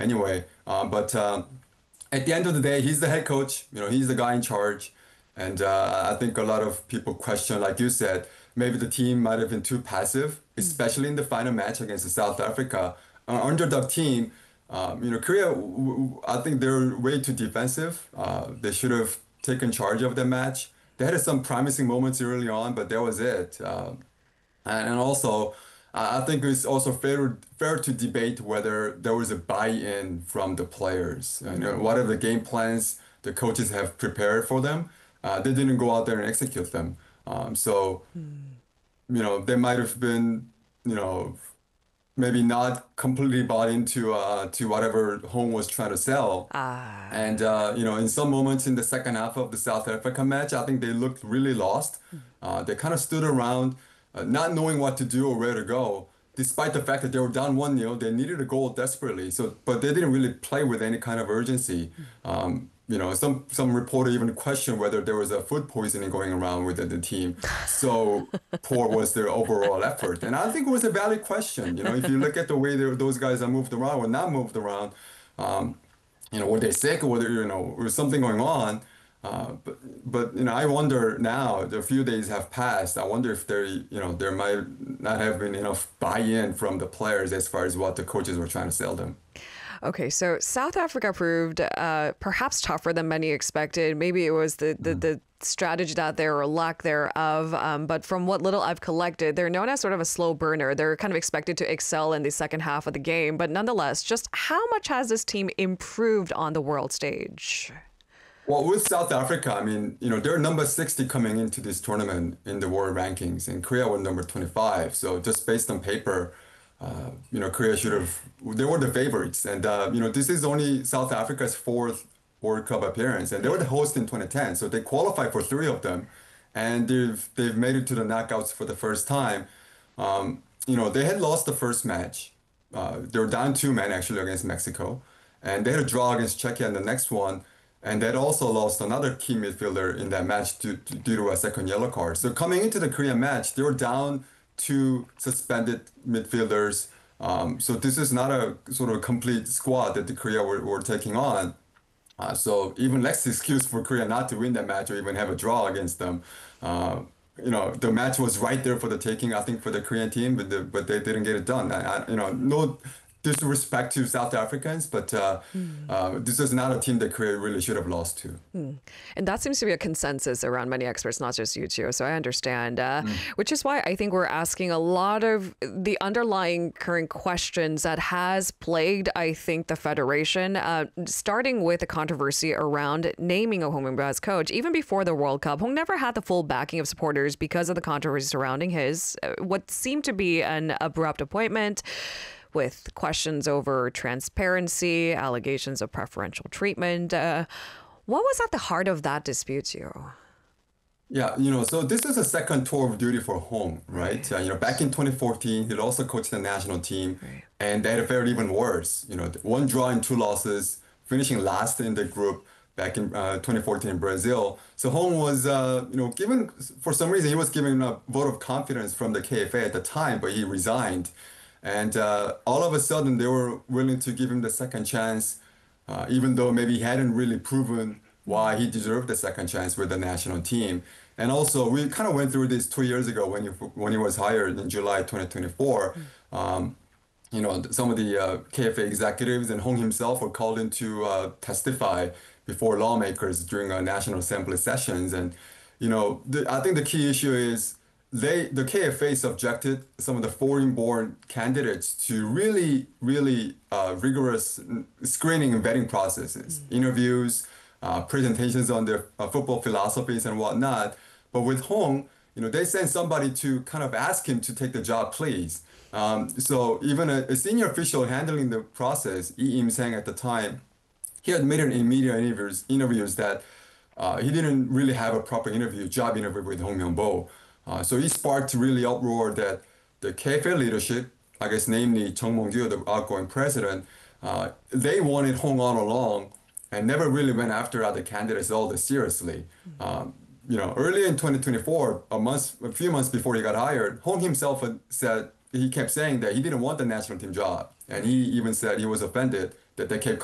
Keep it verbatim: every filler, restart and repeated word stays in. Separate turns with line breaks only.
anyway. Uh, but um, at the end of the day, he's the head coach. You know, he's the guy in charge. And uh, I think a lot of people question, like you said, maybe the team might have been too passive, especially in the final match against South Africa, an underdog team. Um, you know, Korea, w- w- I think they're way too defensive. Uh, they should have taken charge of the match. They had some promising moments early on, but that was it. Um, and, and also, I I think it's also fair fair to debate whether there was a buy-in from the players. You know, what are the game plans the coaches have prepared for them? Uh, they didn't go out there and execute them. Um, so, you know, they might have been, you know, maybe not completely bought into uh, to whatever home was trying to sell.
Ah.
And uh, you know, in some moments in the second half of the South Africa match, I think they looked really lost. Uh, they kind of stood around, uh, not knowing what to do or where to go, despite the fact that they were down one nil. They needed a goal desperately. So, but they didn't really play with any kind of urgency. Um, you know, some some reporter even questioned whether there was a food poisoning going around within the team. So poor was their overall effort, and I think it was a valid question. You know, if you look at the way they, those guys are moved around or not moved around, um, you know, were they sick or whether, you know, was something going on? Uh, but, but, you know, I wonder now, a few days have passed. I wonder if there, you know, there might not have been enough buy-in from the players as far as what the coaches were trying to sell them.
Okay, so South Africa proved uh, perhaps tougher than many expected. Maybe it was the, the, the strategy out there or lack thereof. Um, but from what little I've collected, they're known as sort of a slow burner. They're kind of expected to excel in the second half of the game. But nonetheless, just how much has this team improved on the world stage?
Well, with South Africa, I mean, you know, they're number sixty coming into this tournament in the world rankings, and Korea was number twenty-five. So just based on paper, uh, you know, Korea should have, they were the favorites. And, uh, you know, this is only South Africa's fourth World Cup appearance, and they were the host in twenty ten. So they qualified for three of them, and they've, they've made it to the knockouts for the first time. Um, you know, they had lost the first match. Uh, they were down two men actually against Mexico, and they had a draw against Czechia in the next one. And they'd also lost another key midfielder in that match due, due to a second yellow card. So coming into the Korean match, they were down two suspended midfielders. Um, so this is not a sort of complete squad that the Korea were, were taking on. Uh, so even less excuse for Korea not to win that match or even have a draw against them. Uh, you know, the match was right there for the taking, I think, for the Korean team, but the, but they didn't get it done. I, I, you know, no disrespect to South Africans, but uh, uh, this is not a team that Korea really should have lost to.
And that seems to be a consensus around many experts, not just you two. So I understand, uh, which is why I think we're asking a lot of the underlying current questions that has plagued, I think, the Federation, uh, starting with the controversy around naming a Hong Min-bo as coach. Even before the World Cup, Hong never had the full backing of supporters because of the controversy surrounding his, uh, what seemed to be an abrupt appointment, with questions over transparency, allegations of preferential treatment. Uh, what was at the heart of that dispute, Gio?
Yeah, you know, so this is a second tour of duty for Hong, right? Uh, you know, back in twenty fourteen, he also coached the national team,
Right.
and they had fared even worse. You know, one draw and two losses, finishing last in the group back in uh, twenty fourteen in Brazil. So Hong was, uh, you know, given, for some reason, he was given a vote of confidence from the K F A at the time, but he resigned. And uh, all of a sudden, they were willing to give him the second chance, uh, even though maybe he hadn't really proven why he deserved the second chance with the national team. And also, we kind of went through this two years ago when he when he was hired in July twenty twenty-four. Um, you know, some of the uh, K F A executives and Hong himself were called in to uh, testify before lawmakers during uh, National Assembly sessions. And, you know, the, I think the key issue is they, the K F A subjected some of the foreign-born candidates to really, really uh, rigorous screening and vetting processes, interviews, uh, presentations on their uh, football philosophies and whatnot. But with Hong, you know, they sent somebody to kind of ask him to take the job, please. Um, so even a, a senior official handling the process, Lee Im-seng at the time, he admitted in media interviews, interviews that uh, he didn't really have a proper interview, job interview with Hong Myung-bo. Uh, so he sparked really uproar that the K F A leadership, I guess namely Chung Mong-gyu, the outgoing president, uh, they wanted Hong all along and never really went after other candidates all that seriously. Um, you know, early in twenty twenty-four, a month, a few months before he got hired, Hong himself had said, he kept saying that he didn't want the national team job. And he even said he was offended that they kept